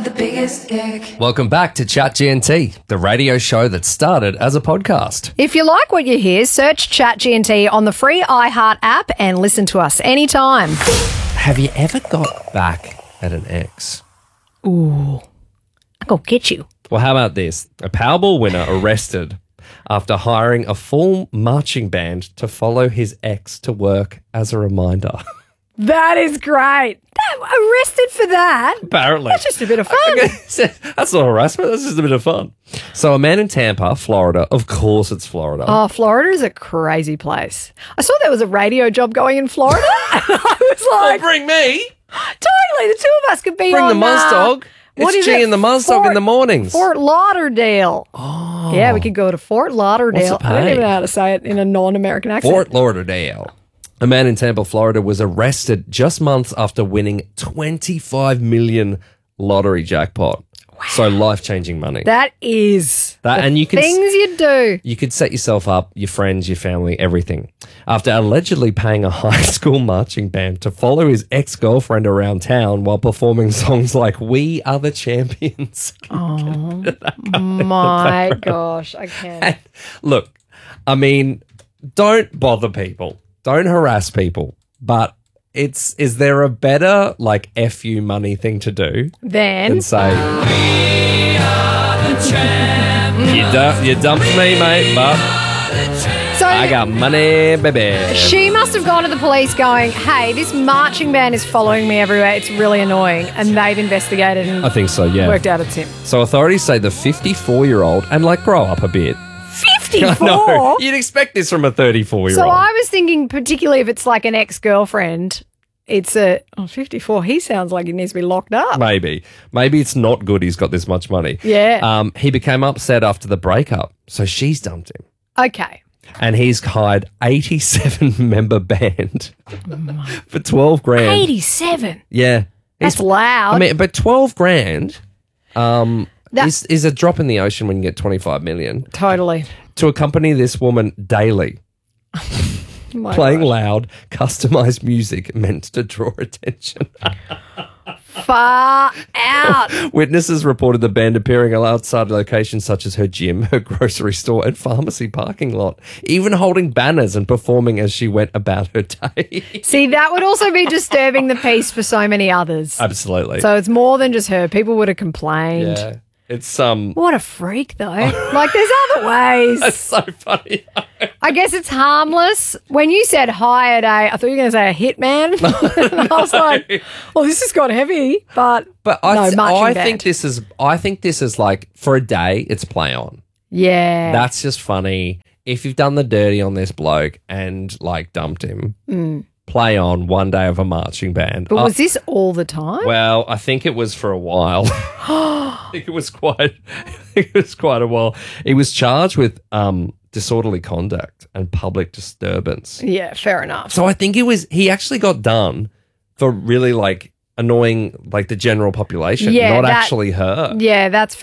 with the biggest dick. Welcome back to Chat GNT, the radio show that started as a podcast. If you like what you hear, search Chat GNT on the free iHeart app and listen to us anytime. Have you ever got back at an ex? Ooh, I go get you. Well, how about this? A Powerball winner arrested after hiring a full marching band to follow his ex to work as a reminder. That is great. Arrested for that? Apparently. That's just a bit of fun. That's not harassment. That's just a bit of fun. So a man in Tampa, Florida, of course it's Florida. Oh, Florida is a crazy place. I saw there was a radio job going in Florida. And I was like, bring me. totally, the two of us could be Bring on the Muzdog. what It's is G it? and the Muzdog in the mornings. Fort Lauderdale. Oh. Yeah, we could go to Fort Lauderdale. What's it I don't pay? even know how to say it in a non-American accent. Fort Lauderdale. A man in Tampa, Florida was arrested just months after winning $25 million lottery jackpot. Wow. So life-changing money. That is That, and you can things you do. You could set yourself up, your friends, your family, everything. After allegedly paying a high school marching band to follow his ex-girlfriend around town while performing songs like We Are the Champions. Oh, my gosh, I can't. And look, I mean, don't bother people. Don't harass people. But is there a better, like, FU money thing to do Then, than say, We are the champions. You dumped me, mate, but so I got money, baby. she must have gone to the police going, hey, this marching band is following me everywhere. It's really annoying. And they've investigated and I think so, yeah. worked out it's him. So authorities say the 54-year-old, and like grow up a bit. 54? No, you'd expect this from a 34-year-old. So I was thinking, particularly if it's like an ex-girlfriend, it's 54. He sounds like he needs to be locked up. Maybe it's not good he's got this much money. Yeah. He became upset after the breakup, so she's dumped him. Okay. And he's hired 87-member band for 12 grand. 87. Yeah. That's loud. I mean, but 12 grand That- is a drop in the ocean when you get 25 million. Totally. To accompany this woman daily. My Playing God. loud, customized music meant to draw attention. Far out. Witnesses reported the band appearing outside locations such as her gym, her grocery store, and pharmacy parking lot, even holding banners and performing as she went about her day. See, that would also be disturbing the peace for so many others. Absolutely. So it's more than just her. People would have complained. yeah. It's What a freak, though. Like, there's other ways. That's so funny. I guess it's harmless. When you said hired I thought you were going to say a hitman. And I was like, well, this has got heavy, but I marching band. think this is like for a day, it's play on. Yeah. That's just funny. If you've done the dirty on this bloke and like dumped him, play on one day of a marching band. But was this all the time? Well, I think it was for a while. I think it was quite a while. He was charged with disorderly conduct and public disturbance. Yeah, fair enough. So I think he actually got done for really like annoying like the general population, Yeah, not that- actually her. Yeah, that's